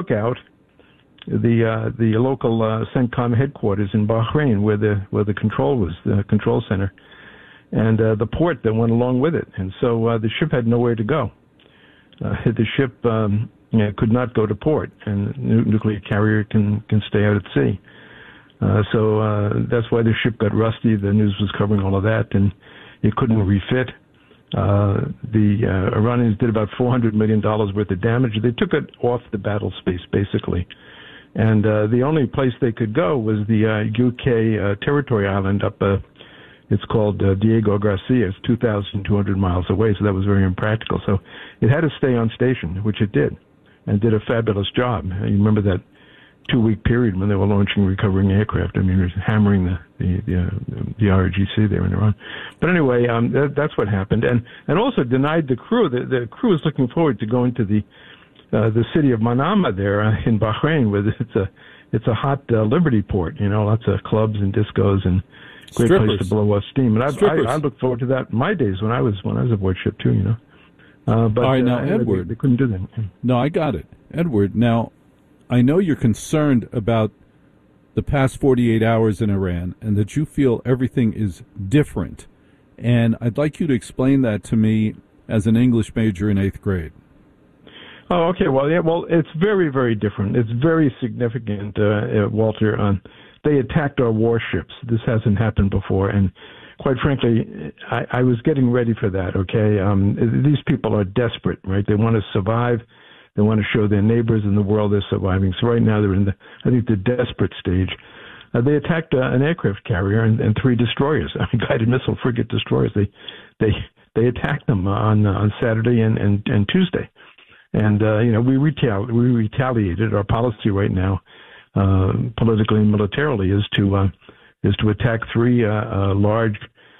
out the local CENTCOM headquarters in Bahrain, where the control was, the control center, and the port that went along with it. And so the ship had nowhere to go. The ship could not go to port, and nuclear carrier can stay out at sea. So that's why the ship got rusty. The news was covering all of that, and it couldn't refit. The Iranians did about $400 million worth of damage. They took it off the battle space, basically. And the only place they could go was the UK territory island up, it's called Diego Garcia. It's 2,200 miles away, so that was very impractical. So it had to stay on station, which it did, and did a fabulous job. You remember that 2-week period when they were launching recovering aircraft. I mean, it was hammering the RGC there in Iran. But anyway, that's what happened, and also denied the crew. The crew was looking forward to going to the city of Manama there in Bahrain, where it's a hot liberty port. You know, lots of clubs and discos and great Strippers. place to blow off steam. And I look forward to that in my days when I was aboard ship too. You know. But all right, now Edward, they couldn't do that. No, I got it, Edward. Now, I know you're concerned about the past 48 hours in Iran and that you feel everything is different. And I'd like you to explain that to me as an English major in 8th grade. Oh, okay. Well, yeah. Well, it's very, very different. It's very significant, Walter. They attacked our warships. This hasn't happened before, and quite frankly, I was getting ready for that. Okay, these people are desperate, right? They want to survive. They want to show their neighbors in the world they're surviving. So right now they're in the desperate stage. They attacked an aircraft carrier and 3 destroyers, guided missile frigate destroyers. They attacked them on Saturday and Tuesday. And, we retaliated. Our policy right now, politically and militarily, is to attack 3 large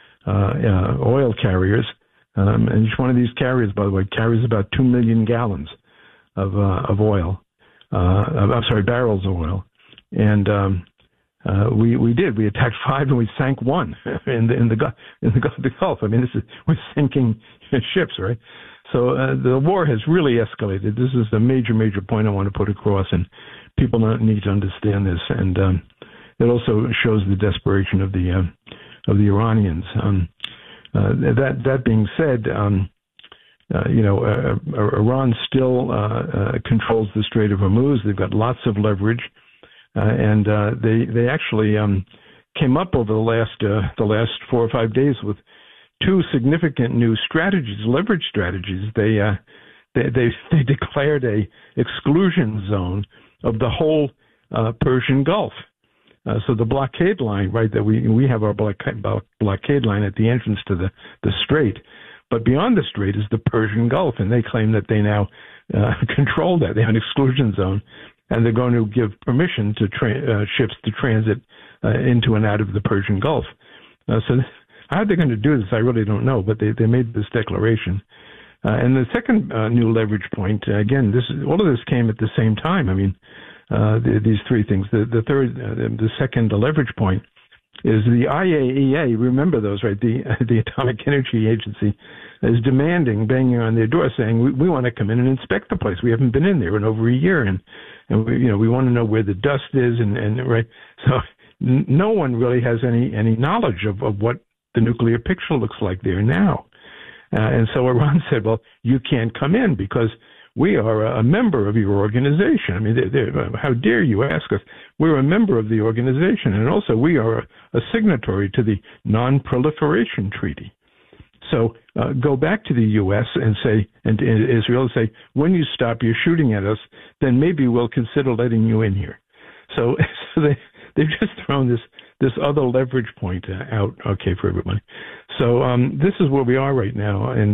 oil carriers. And each one of these carriers, by the way, carries about 2 million gallons of oil. Barrels of oil. And we did. We attacked 5 and we sank 1 in the Gulf. I mean, we're sinking ships, right? So the war has really escalated. This is a major, major point I want to put across, and people need to understand this. And it also shows the desperation of the Iranians. That being said, Iran still controls the Strait of Hormuz. They've got lots of leverage, and they actually came up over the last 4 or 5 days with 2 significant new strategies, leverage strategies. They declared a exclusion zone of the whole Persian Gulf. So the blockade line, right, that we have our blockade line at the entrance to the strait, but beyond the strait is the Persian Gulf, and they claim that they now control that. They have an exclusion zone, and they're going to give permission to ships to transit into and out of the Persian Gulf. So how they're going to do this, I really don't know, but they made this declaration. And the second new leverage point, again, all of this came at the same time. I mean, these 3 things. The second leverage point is the IAEA. Remember those, right? The Atomic Energy Agency is banging on their door, saying we want to come in and inspect the place. We haven't been in there in over a year, and we want to know where the dust is, and right. So no one really has any knowledge of what the nuclear picture looks like there now. And so Iran said, well, you can't come in because we are a member of your organization. I mean, how dare you ask us? We're a member of the organization, and also we are a signatory to the Non-Proliferation Treaty. So go back to the U.S. and Israel and say, when you stop your shooting at us, then maybe we'll consider letting you in here. So they've just thrown this other leverage point out, okay, for everybody. So this is where we are right now, and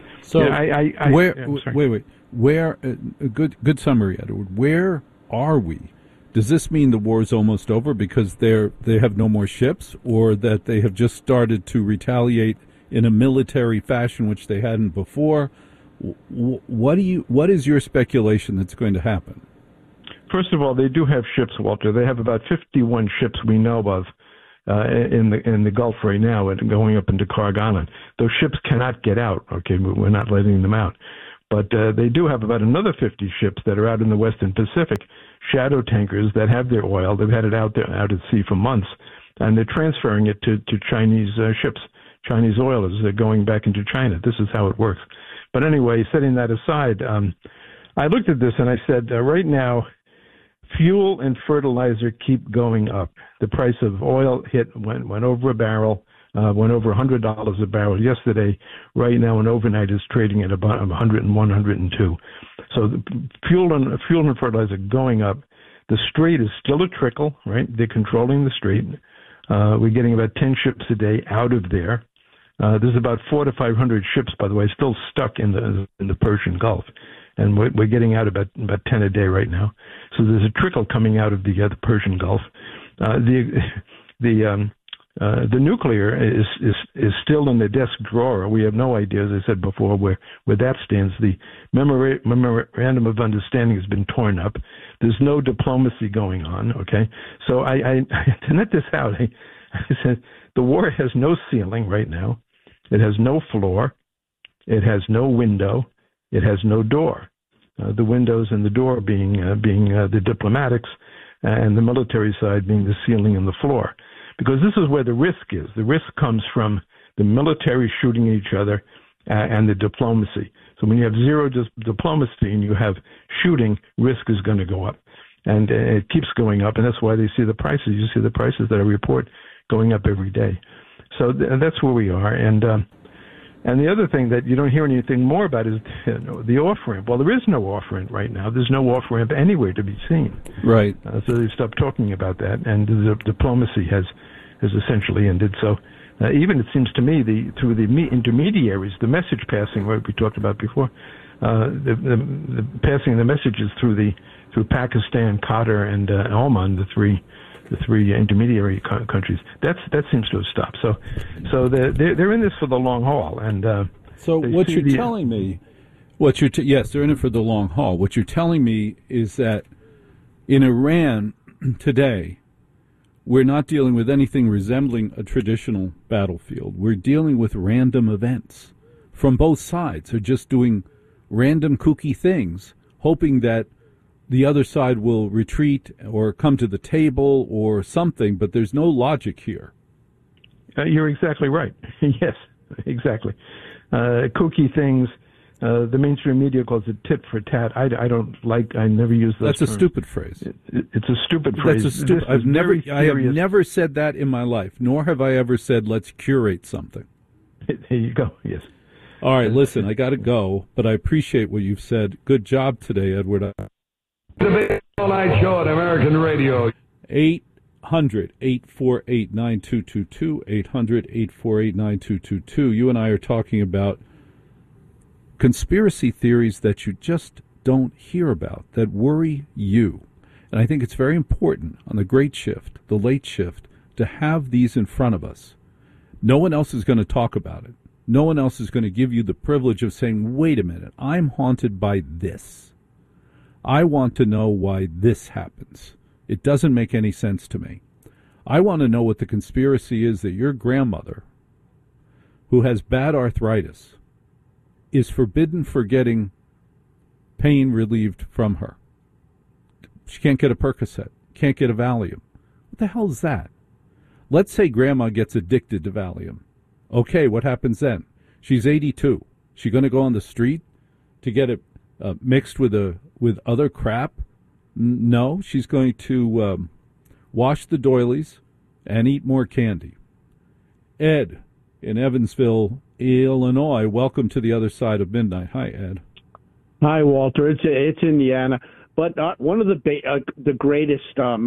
where? Good summary, Edward. Where are we? Does this mean the war is almost over because they have no more ships, or that they have just started to retaliate in a military fashion which they hadn't before? What is your speculation that's going to happen? First of all, they do have ships, Walter. They have about 51 ships we know of in the Gulf right now, and going up into Karg Island. Those ships cannot get out. Okay, we're not letting them out. But they do have about another 50 ships that are out in the Western Pacific, shadow tankers that have their oil. They've had it out at sea for months, and they're transferring it to Chinese ships. Chinese oil is going back into China. This is how it works. But anyway, setting that aside, I looked at this and I said, right now, fuel and fertilizer keep going up. The price of oil went over a barrel, went over $100 a barrel yesterday. Right now, an overnight is trading at about 101, 102. So the fuel and fertilizer going up. The Strait is still a trickle, right? They're controlling the Strait. We're getting about 10 ships a day out of there. There's about 400 to 500 ships, by the way, still stuck in the Persian Gulf, and we're getting out about 10 a day right now. So there's a trickle coming out of the Persian Gulf. The nuclear is still in the desk drawer. We have no idea, as I said before, where that stands. The memorandum of understanding has been torn up. There's no diplomacy going on. Okay, so I to net this out, I said the war has no ceiling right now. It has no floor. It has no window. It has no door. The windows and the door being the diplomatics, and the military side being the ceiling and the floor. Because this is where the risk is. The risk comes from the military shooting each other and the diplomacy. So when you have zero diplomacy and you have shooting, risk is going to go up. And it keeps going up, and that's why they see the prices. You see the prices that I report going up every day. So that's where we are. And the other thing that you don't hear anything more about is the off-ramp. Well, there is no off-ramp right now. There's no off-ramp anywhere to be seen. Right. So they stopped talking about that, and the diplomacy has essentially ended. So even it seems to me through the intermediaries, the message passing, what we talked about before, the passing of the messages through Pakistan, Qatar, and Oman, the three intermediary countries. That seems to have stopped. So they're in this for the long haul. And so what you're telling me, yes, they're in it for the long haul. What you're telling me is that in Iran today, we're not dealing with anything resembling a traditional battlefield. We're dealing with random events from both sides. They're just doing random kooky things, hoping that the other side will retreat or come to the table or something, but there's no logic here. You're exactly right. Yes, exactly. Kooky things. The mainstream media calls it tit for tat. I never use those That's terms. A stupid phrase. It's a stupid phrase. That's a stupid. I have never said that in my life, nor have I ever said let's curate something. There you go. Yes. All right, listen, I got to go, but I appreciate what you've said. Good job today, Edward. The all-night show at American Radio. 800-848-9222, 800-848-9222. You and I are talking about conspiracy theories that you just don't hear about, that worry you. And I think it's very important on the great shift, the late shift, to have these in front of us. No one else is going to talk about it. No one else is going to give you the privilege of saying, wait a minute, I'm haunted by this. I want to know why this happens. It doesn't make any sense to me. I want to know what the conspiracy is that your grandmother, who has bad arthritis, is forbidden for getting pain relieved from her. She can't get a Percocet, can't get a Valium. What the hell is that? Let's say grandma gets addicted to Valium. Okay, what happens then? She's 82. She going to go on the street to get it mixed with other crap? No, she's going to wash the doilies and eat more candy. Ed in Evansville, Illinois, welcome to the other side of midnight. Hi, Ed. Hi, Walter. It's Indiana, but one of the greatest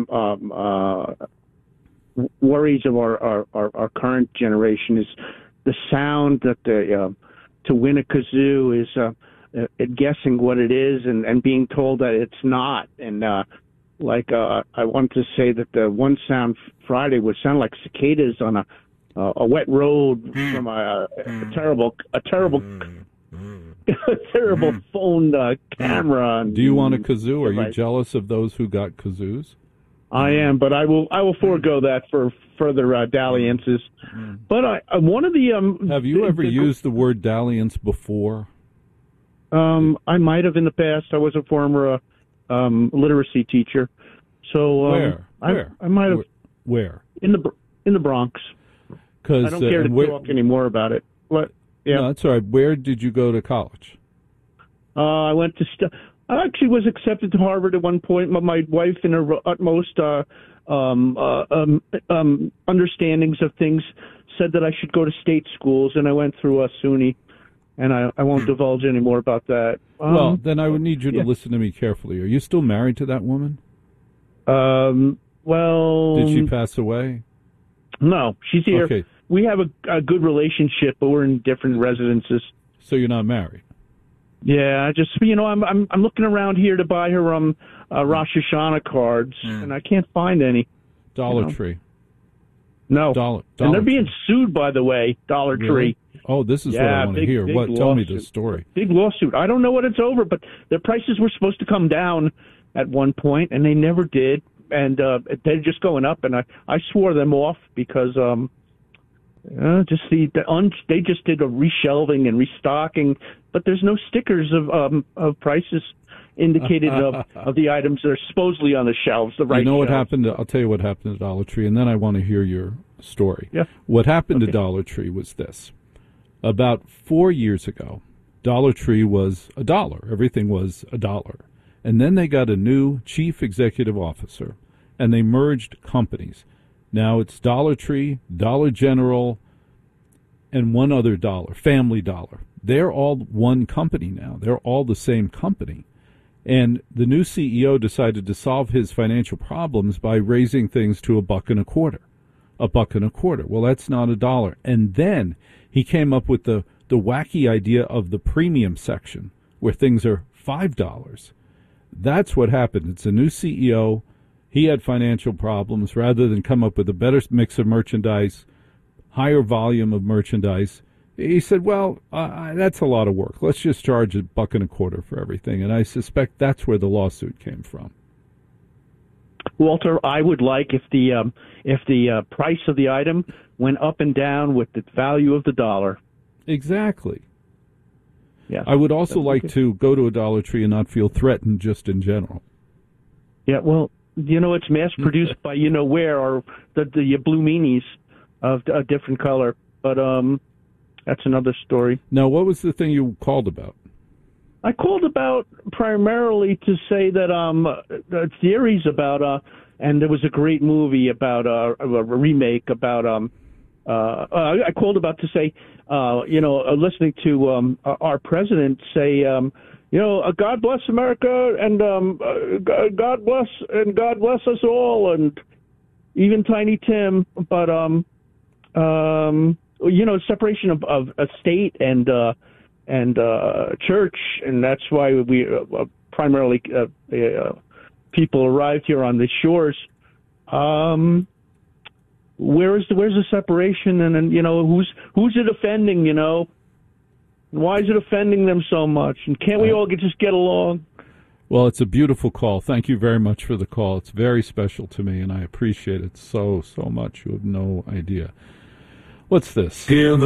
worries of our current generation is the sound that to win a kazoo is guessing what it is and being told that it's not. And I want to say that the one sound Friday would sound like cicadas on a wet road from a terrible phone camera. Do you want a kazoo? Are you jealous of those who got kazoos? I am, but I will forego that for further dalliances. But one of the have you ever used the word dalliance before? I might have in the past. I was a former literacy teacher. So where? I might have. Where? In the Bronx. Because I don't care to talk anymore about it. But yeah, no, that's all right. Where did you go to college? I went to. I actually was accepted to Harvard at one point, but my wife, in her utmost understandings of things, said that I should go to state schools, and I went through SUNY, and I won't divulge any more about that. Well, then I would need you to listen to me carefully. Are you still married to that woman? Well, did she pass away? No, she's here. Okay. We have a good relationship, but we're in different residences. So you're not married? Yeah, I just I'm looking around here to buy her Rosh Hashanah cards, and I can't find any. Dollar Tree. No. Dollar and they're Tree. being sued, by the way, Dollar Really? Tree. Oh, this is what I want to hear. Big Tell me lawsuit. the story. Big lawsuit. I don't know what it's over, but their prices were supposed to come down at one point, and they never did. And they're just going up, and I swore them off because they just did a reshelving and restocking, but there's no stickers of prices indicated of the items that are supposedly on the shelves. The right. You know what shelves. happened? I'll tell you what happened to Dollar Tree, and then I want to hear your story. Yeah. What happened to Dollar Tree was this. About 4 years ago, Dollar Tree was $1. Everything was $1. And then they got a new chief executive officer, and they merged companies. Now it's Dollar Tree, Dollar General, and one other dollar, Family Dollar. They're all one company now. They're all the same company. And the new CEO decided to solve his financial problems by raising things to $1.25. $1.25. Well, that's not $1. And then he came up with the wacky idea of the premium section, where things are $5. That's what happened. It's a new CEO. He had financial problems. Rather than come up with a better mix of merchandise, higher volume of merchandise, he said, well, that's a lot of work. Let's just charge $1.25 for everything. And I suspect that's where the lawsuit came from. Walter, I would like if the price of the item went up and down with the value of the dollar. Exactly. Yeah. I would also like to go to a Dollar Tree and not feel threatened just in general. Yeah, well, it's mass-produced by where, or the Blue Meanies of a different color. But that's another story. Now, what was the thing you called about? I called about primarily to say that theories about, and there was a great movie about a remake about, I called about to say, listening to our president say, God bless America and God bless us all, and even Tiny Tim, but separation of state and church, and that's why we primarily people arrived here on the shores. Where's the separation, and who's it offending? Why is it offending them so much? And can't we all just get along? Well, it's a beautiful call. Thank you very much for the call. It's very special to me, and I appreciate it so much. You have no idea. What's this?